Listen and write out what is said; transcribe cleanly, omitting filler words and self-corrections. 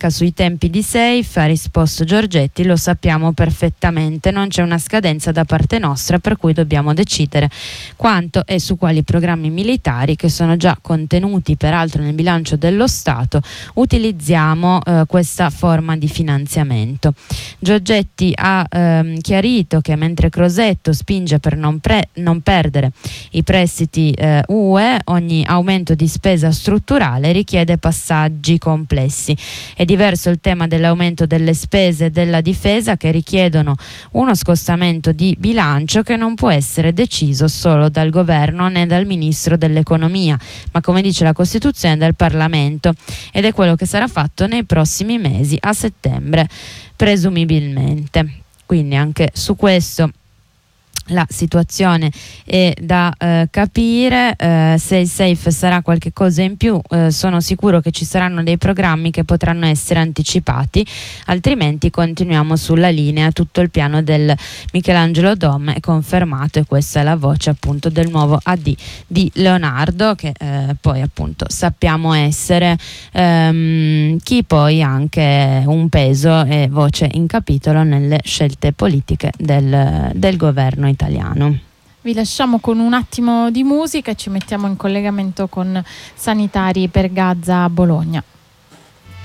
secca sui tempi di Safe, ha risposto Giorgetti, lo sappiamo perfettamente, non c'è una scadenza da parte nostra per cui dobbiamo decidere quanto e su quali programmi militari che sono già contenuti peraltro nel bilancio dello Stato utilizziamo questa forma di finanziamento. Giorgetti ha chiarito che mentre Crosetto spinge per non perdere i prestiti UE, ogni aumento di spesa strutturale richiede passaggi complessi. È diverso il tema dell'aumento delle spese della difesa, che richiedono uno scostamento di bilancio che non può essere deciso solo dal governo né dal ministro dell'economia, ma come dice la Costituzione dal Parlamento, ed è quello che sarà fatto nei prossimi mesi, a settembre presumibilmente. Quindi anche su questo la situazione è da capire. Se il Safe sarà qualche cosa in più, sono sicuro che ci saranno dei programmi che potranno essere anticipati, altrimenti continuiamo sulla linea. Tutto il piano del Michelangelo Dome è confermato, e questa è la voce appunto del nuovo AD di Leonardo, che poi appunto sappiamo essere chi poi ha anche un peso e voce in capitolo nelle scelte politiche del governo italiano. Vi lasciamo con un attimo di musica e ci mettiamo in collegamento con Sanitari per Gaza a Bologna.